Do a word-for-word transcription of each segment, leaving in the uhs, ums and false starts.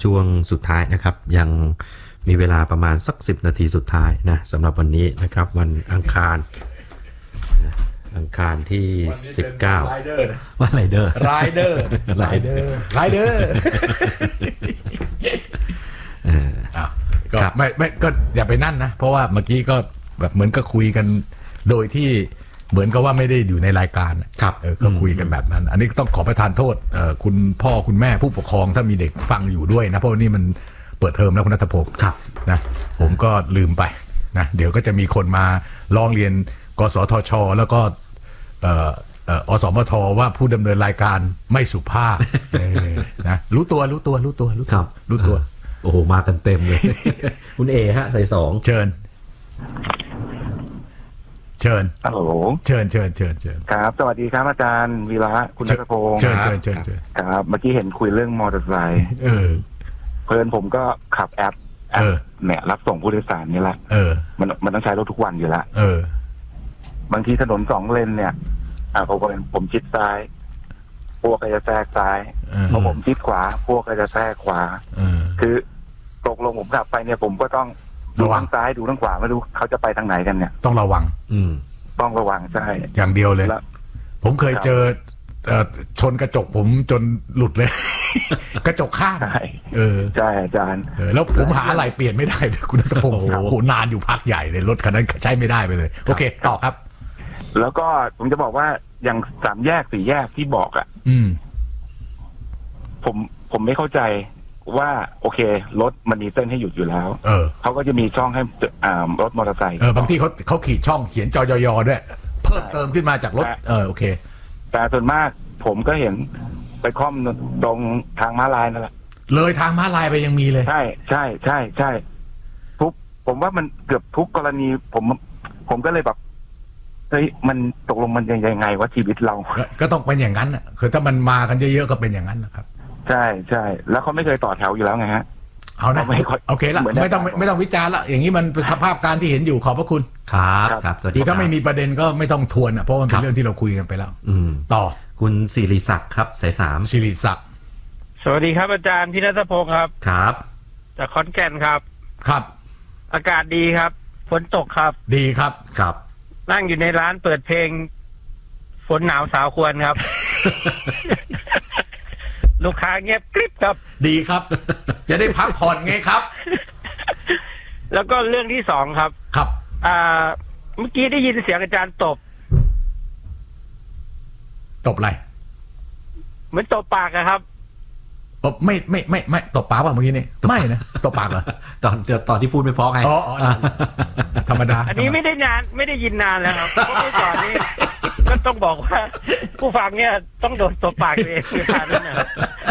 ช่วงสุดท้ายนะครับยังมีเวลาประมาณสักสิบนาทีสุดท้ายนะสำหรับวันนี้นะครับวันอังคารอังคารที่สิบเก้าว่าไรเดอร์ไรเดอร์ไรเดอร์ไรเดอร์ก็ไม่ไม่ก็อย่าไปนั่นนะเพราะว่าเมื่อกี้ก็แบบเหมือนก็คุยกันโดยที่เหมือนกับว่าไม่ได้อยู่ในรายการครับเออก็คุยกันแบบนั้นอันนี้ต้องขอประทานโทษเอ่อคุณพ่อคุณแม่ผู้ปกครองถ้ามีเด็กฟังอยู่ด้วยนะเพราะนี่มันเปิดเทอมแล้วคุณณัฐพงศ์ครับนะผมก็ลืมไปนะเดี๋ยวก็จะมีคนมาร้องเรียนกสทช.แล้วก็เอ่อเอ่ออสมทว่าผู้ดำเนินรายการไม่สุภาพนะรู้ตัวรู้ตัวรู้ตัวรู้ตัวรู้ตัวโอ้โหมากันเต็มเลยคุณเอฮะใส่สองเชิญเชิญฮัลโหลเชิญเชิญเชิญเชิญครับสวัสดีครับอาจารย์วีระคุณณัฐพงศ์เชิญเชิญเชิญเชิญครับเมื่อกี้เห็นคุยเรื่องมอเตอร์ไซค์เออเพื่อนผมก็ขับแอปแอปเนี่ยรับส่งผู้โดยสารนี่แหละเออมันมันต้องใช้รถทุกวันอยู่แล้วเออบางทีถนนสองเลนเนี่ยอ่าผมเป็นผมชิดซ้ายพวกก็จะแทรกซ้ายพอผมชิดขวาพวกก็จะแทรกขวาคือตกลงผมขับไปเนี่ยผมก็ต้องดูทางซ้ายดูทางขวาไม่รู้เขาจะไปทางไหนกันเนี่ยต้องระวังอืมต้องระวังใช่อย่างเดียวเลยผมเคยเจอชนกระจกผมจนหลุดเลยกระจกข้างใช่เออใช่อาจารย์แล้วผมหาอะไรเปลี่ยนไม่ได้คุณณัฐพงศ์โอ้โหนานอยู่พักใหญ่เลยรถคันนั้นใช้ไม่ได้ไปเลยโอเคต่อครับแล้วก็ผมจะบอกว่าอย่างสามแยกสี่แยกที่บอกอ่ะอืมผมผมไม่เข้าใจว่าโอเครถมันมีเส้นให้หยุดอยู่แล้วเออเขาก็จะมีช่องให้อ่ารถมอเตอร์ไซค์เออบางที่เขาเขาขีดช่องเขียนจอยอด้วยเพิ่มเติมขึ้นมาจากรถเออโอเคแต่ส่วนมากผมก็เห็นไปค่อมตรงทางม้าลายนั่นแหละเลยทางม้าลายไปยังมีเลยใช่ใช่ใช่ใช่ทุกผมว่ามันเกือบทุกกรณีผมผมก็เลยแบบเฮ้ยมันตกลงมันยังไงว่าชีวิตเราก็ต้องเป็นอย่างนั้นอ่ะคือถ้ามันมากันเยอะๆก็เป็นอย่างนั้นนะครับใช่ใช่แล้วเขาไม่เคยต่อแถวอยู่แล้วไงฮะเอานะโอเคละไม่ต้องไม่ต้องวิจารณ์ละอย่างนี้มันเป็นสภาพการที่เห็นอยู่ขอบพระคุณครับครับคือถ้าไม่มีประเด็นก็ไม่ต้องทวนอ่ะเพราะมันเป็นเรื่องที่เราคุยกันไปแล้วอืมต่อคุณศิริศักดิ์ครับสายสามศิริศักดิ์สวัสดีครับอาจารย์พี่ณัฐพงศ์ครับครับจากขอนแก่นครับครับอากาศดีครับฝนตกครับดีครับครับนั่งอยู่ในร้านเปิดเพลงฝนหนาวสาวควรครับลูกค้าเงียบกริบครับดีครับจะได้พักผ่อนไงครับแล้วก็เรื่องที่สองครับครับอ่าเมื่อกี้ได้ยินเสียงอาจารย์ตบตบอะไรเหมือนตบปากอะครับตบไม่ไม่ไม่ไม่ตบปากป่ะเมื่อกี้นี่ไม่นะตบปากเหรอตอนตอนที่พูดไม่พอไงอ๋อธรรมดาอันนี้ไม่ได้นานไม่ได้ยินนานแล้วครับเพราะเมื่อก่อนนี้ก็ต้องบอกว่าผู้ฟังเนี่ยต้องโดนตบปากเองเวลานั้นนะ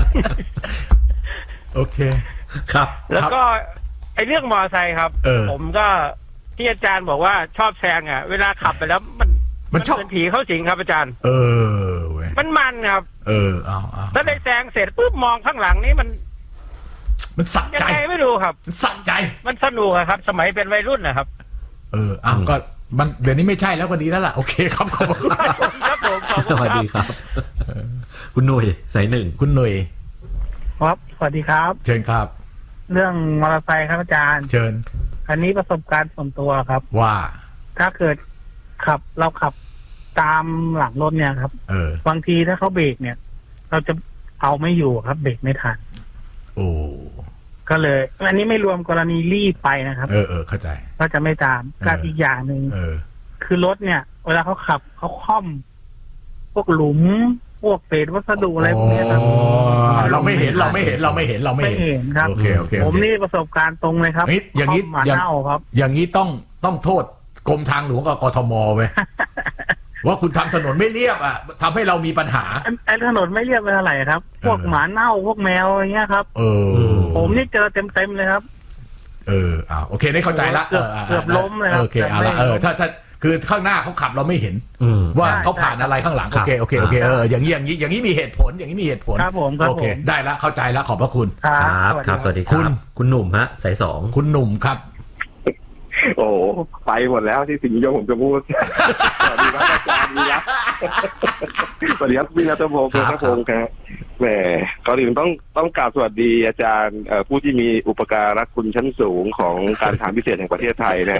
โอเคครับแล้วก็ไอ้เรื่องมอเตอร์ไซค์ครับผมก็ที่อาจารย์บอกว่าชอบแซงอ่ะเวลาขับไปแล้วมันมันชอบเป็นผีเข้าสิงครับอาจารย์เออเว้ยมันมันครับเออเอาเอาถ้าได้แซงเสร็จปุ๊บมองข้างหลังนี้มันมันสะใจยังไงไม่รู้ครับสะใจมันสนุกครับสมัยเป็นวัยรุ่นนะครับเอออ้าวก็มันเดี๋ยวนี้ไม่ใช่แล้วก็ดีแล้วล่ะโอเคครับขอบคุณครับผมสวัสดีครับคุณหนุ่ยสายหนึ่งคุณหนุ่ยครับสวัสดีครับเชิญครับเรื่องมอเตอร์ไซค์ครับอาจารย์เชิญอันนี้ประสบการณ์ส่วนตัวครับว่าถ้าเกิดขับเราขับตามหลังรถเนี่ยครับเออบางทีถ้าเขาเบรกเนี่ยเราจะเอาไม่อยู่ครับเบรกไม่ทันโอ้ก็เลยอันนี้ไม่รวมกรณีรีบไปนะครับเออเออเข้าใจก็จะไม่ตามการอีกอย่างหนึ่งคือรถเนี่ยเวลาเขาขับเขาค่อมพวกหลุมพวกเศษวัสดุอะไรพวกนี้ครับเราไม่เห็นเราไม่เห็นเราไม่เห็นเราไม่เห็นครับโอเคโอเคผมนี่ประสบการณ์ตรงเลยครับอย่างนี้อย่างครับอย่างนี้ต้องต้องโทษกรมทางหลวงกับกทมไว้ว่าคุณทำถนนไม่เรียบอ่ะทำให้เรามีปัญหาไอ้ถนนไม่เรียบเป็นอะไรครับพวกหมาเน่าพวกแมวอะไรเงี้ยครับเออผมนี่เจอเต็มเต็มเลยครับเอออ่าโอเคได้เข้าใจละเกือบล้มเลยครับโอเคเอาละเออถ้าถ้าคือข้างหน้าเขาขับเราไม่เห็นว่าเขาผ่านอะไรข้างหลังโอเคโอเคโอเคเอออย่างนี้อย่างนี้อย่างนี้มีเหตุผลอย่างนี้มีเหตุผลครับผมโอเคได้ละเข้าใจละขอบพระคุณครับครับสวัสดีครับคุณหนุ่มฮะสายสองคุณหนุ่มครับโอ้ไปหมดแล้วที่สิ่งที่ผมจะพูดสวัสดีครับอาจารย์วีระสวัสดีครับพี่ณัฐพงศ์ครับผมครับแหมก่อนอื่นต้องต้องกราบสวัสดีอาจารย์ผู้ที่มีอุปการะคุณชั้นสูงของการทางพิเศษแห่งประเทศไทยเนี่ย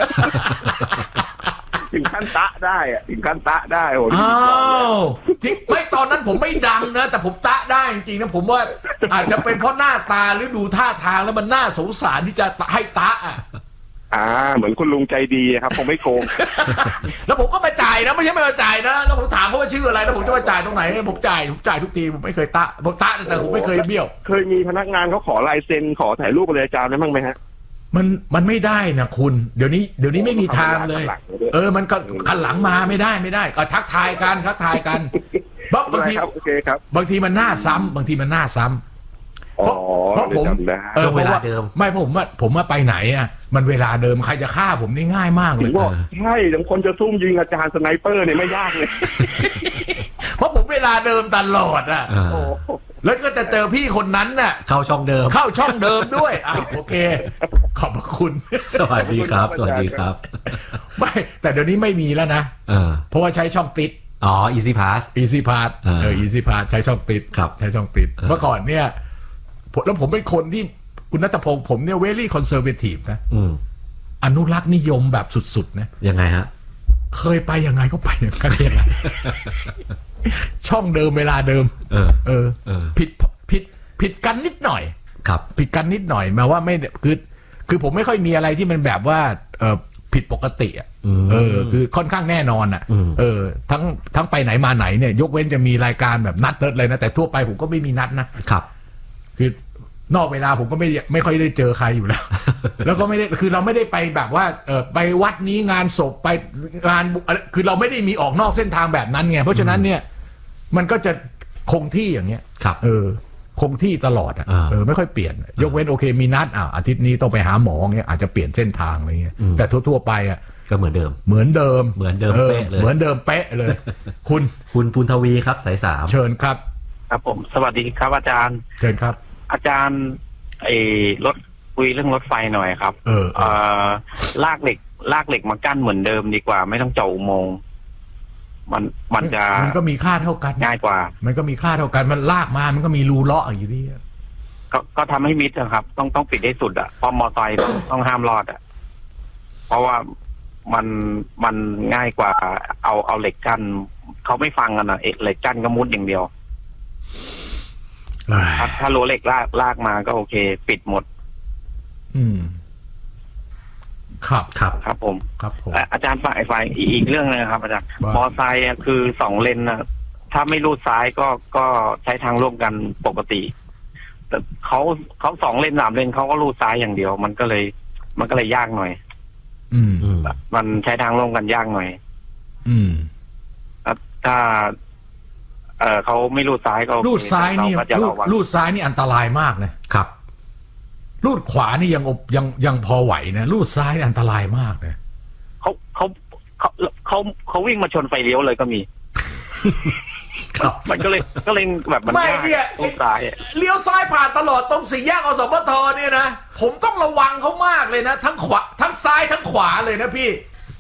ถึงขั้นตะได้อะถึงขั้นตะได้โอ้โหอ้าวจริงไม่ตอนนั้นผมไม่ดังนะแต่ผมตะได้จริงๆนะผมว่าอาจจะเป็นเพราะหน้าตาหรือดูท่าทางแล้วมันน่าสงสารที่จะให้ตะอ่ะอ่าเหมือนคุณลุงใจดีครับคงไม่โกงแล้วผมก็มาจ่ายนะไม่ใช่ไม่มาจ่ายนะแล้วผมถามเขาว่าชื่ออะไรแล้วผมจะมาจ่ายตรงไหนผมจ่ายผมจ่ายทุกทีผมไม่เคยตะผมตะแต่ผมไม่เคยเบี้ยวเคยมีพนักงานเขาขอลายเซ็นขอถ่ายรูปกับอาจารย์ได้บ้างไหมฮะมันมันไม่ได้นะคุณเดี๋ยวนี้เดี๋ยวนี้ไม่มีทางเลยเออมันก็ขันหลังมาไม่ได้ไม่ได้ก็ทักทายกันทักทายกันบางทีบางทีมันหน้าซ้ำบางทีมันหน้าซ้ำเพราะเพราะผมเออเวลาเดิมไม่ผมว่าผมว่าไปไหนอ่ะมันเวลาเดิมใครจะฆ่าผมนี่ง่ายมากเลยใช่บางคนจะซุ่มยิงอาจารย์สไนเปอร์เนี่ยไม่ยากเลยเพราะผมเวลาเดิมตลอดอ่ะแล้วก็จะเจอพี่คนนั้นน่ะเข้าช่องเดิมเข้าช่องเดิมด้วยอ่ะโอเคขอบคุณสวัสดีครับสวัสดีครับไม่แต่เดี๋ยวนี้ไม่มีแล้วนะเพราะว่าใช้ช่องติดอ๋อ Easy Pass Easy Pass เออ Easy Pass ใช้ช่องติดครับใช้ช่องติดเมื่อก่อนเนี่ยแล้วผมเป็นคนที่คุณณัฐพงศ์ผมเนี่ย very conservative นะอนุรักษ์นิยมแบบสุดๆนะยังไงฮะเคยไปยังไงก็ไปอย่างนั้นยังไงช่องเดิมเวลาเดิมเออเออเออผิดผิดผิดกันนิดหน่อยครับผิดกันนิดหน่อยมาว่าไม่คือคือผมไม่ค่อยมีอะไรที่มันแบบว่าเออผิดปกติอ่ะเออคือค่อนข้างแน่นอนอ่ะเออทั้งทั้งไปไหนมาไหนเนี่ยยกเว้นจะมีรายการแบบนัดเนิร์ดเลยนะแต่ทั่วไปผมก็ไม่มีนัดนะครับคือนอกเวลาผมก็ไม่ไม่ค่อยได้เจอใครอยู่แล้ว แล้วก็ไม่ได้คือเราไม่ได้ไปแบบว่าเออไปวัดนี้งานศพไปงานคือเราไม่ได้มีออกนอกเส้นทางแบบนั้นไงเพราะฉะนั้นเนี่ยมันก็จะคงที่อย่างเงี้ยครับเออคงที่ตลอดอ่ะเออไม่ค่อยเปลี่ยนยกเว้นโอเคมีนัดอ่ะอาทิตย์นี้ต้องไปหาหมอเงี้ยอาจจะเปลี่ยนเส้นทางอะไรเงี้ยแต่ทั่วๆไปอ่ะก็เหมือนเดิมเหมือนเดิมเหมือนเดิมเป๊ะเลยเหมือนเดิมเป๊ะเลยคุณคุณปุณทวีครับสายสามเชิญครับครับผมสวัสดีครับอาจารย์เชิญครับอาจารย์ไอ้รถคุยเรื่องรถไฟหน่อยครับเออเออลากเหล็กลากเหล็กมากั้นเหมือนเดิมดีกว่าไม่ต้องเจาะอุโมงค์มันมันจะมันก็มีค่าเท่ากันง่ายกว่ามันก็มีค่าเท่ากันมันลากมามันก็มีรูเลาะอยู่ดีก็ก็ทำให้มิดนะครับต้องต้องปิดให้สุดอ่ะเพราะมอไซค์ต้องห้ามรอดอ่ะเพราะว่ามันมันง่ายกว่าเอาเอาเหล็กกั้นเขาไม่ฟังกันนะเอกเหล็กกั้นก็มุดอย่างเดียวถ้าถ้ารั้วเหล็กลากลากมาก็โอเคปิดหมดอืมครับครับครับผมครับผมอาจารย์ฝ่ายฝ่ายอีกเรื่องนึงครับอาจารย์มอไซค์คือสองเลนนะถ้าไม่ลูดซ้ายก็ก็ใช้ทางร่วมกันปกติแต่เขาเขาสองเลนสามเลนเขาก็ลูดซ้ายอย่างเดียวมันก็เลยมันก็เลยยากหน่อยอืมมันใช้ทางร่วมกันยากหน่อยอืมถ้าเออเขาไม่ลูดซ้ายก็ลูดซ้ายนี่ลูดลูดซ้ายนี่อันตรายมากนะครับลูดขวานี่ยังอบยังยังพอไหวนะลูดซ้ายนี่อันตรายมากเลยเขาเขาเขาเขาเขาวิ่งมาชนไฟเลี้ยวเลยก็มีครับมันก็เลยก็เลยแบบมันไม่เนี่ยลูดซ้ายเลี้ยวซ้ายผ่านตลอดตรงสี่แยกอสมทเนี่ยนะผมต้องระวังเขามากเลยนะทั้งขวาทั้งซ้ายทั้งขวาเลยนะพี่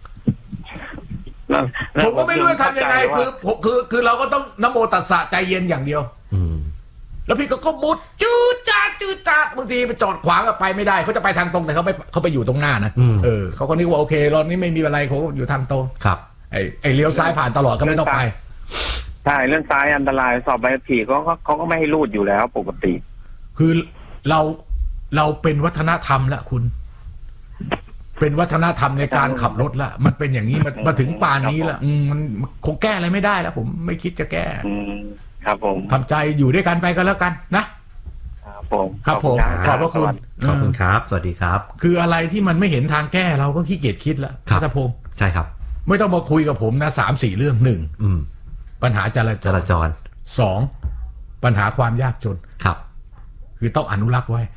ผมก็ไม่รู้จะทำยังไงคือคือคือเราก็ต้องนะโมตัสสะใจเย็นอย่างเดียวแล้วพี่ก็ก็มุดจืดจ้าจืดจ้าบางทีไปจอดขวางก็ไปไม่ได้เขาจะไปทางตรงแต่เขาไม่เขาไปอยู่ตรงหน้านะเออเขาก็นึกว่าโอเครถนี้ไม่มีอะไรเขาอยู่ทางตรงครับไอ้ไอ้เลี้ยวซ้ายผ่านตลอดก็ไม่ต้องไปใช่เรื่องซ้ายอันตรายสอบใบขับขี่เขาเขาก็ไม่ให้ลูดอยู่แล้วปกติคือเราเราเป็นวัฒนธรรมละคุณเป็นวัฒนธรรมในการขับรถละมันเป็นอย่างนี้มามาถึงป่านนี้ละมันคงแก้อะไรไม่ได้แล้วผมไม่คิดจะแก้ครับผมทำใจอยู่ด้วยกันไปกันแล้วกันนะครับผมครับผมขอบพระคุณขอบคุณครับสวัสดีครับคืออะไรที่มันไม่เห็นทางแก้เราก็ขี้เกียจคิดแล้วครับท่านพงศ์ใช่ครับไม่ต้องมาคุยกับผมนะสามสี่เรื่องหนึ่งปัญหาจราจรจรสองปัญหาความยากจนครับคือต้องอนุรักษ์ไว้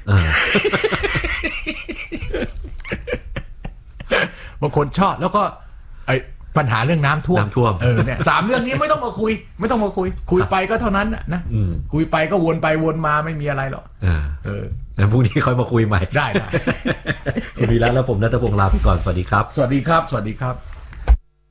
บางคนชอบแล้วก็ไอปัญหาเรื่องน้ำท่วมน้ำท่วมเออเนี่ยสามเรื่องนี้ไม่ต้องมาคุยไม่ต้องมาคุยคุยไปก็เท่านั้นนะคุยไปก็วนไปวนมาไม่มีอะไรหรอกเออแล้วพรุ่งนี้ค่อยมาคุยใหม่ได้ได้คุณวีระและผมณัฐพงศ์ลาไปก่อนสวัสดีครับสวัสดีครับสวัสดีครับ